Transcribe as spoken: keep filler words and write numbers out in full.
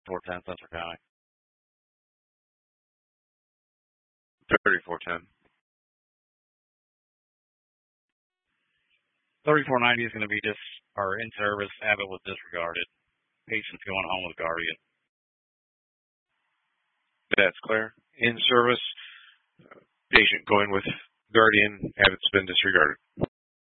thirty-four ten, Spencer County. thirty-four ten. thirty-four ninety is going to be just our in-service. Abbott was disregarded. Patient's going home with Guardian. That's clear. In service, patient going with Guardian. Abbott's been disregarded.